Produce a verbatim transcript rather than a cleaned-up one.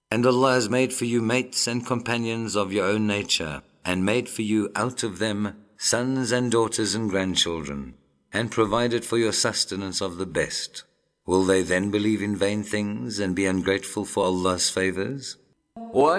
And Allah has made for you mates and companions of your own nature, and made for you out of them sons and daughters and grandchildren, and provided for your sustenance of the best. Will they then believe in vain things and be ungrateful for Allah's favors?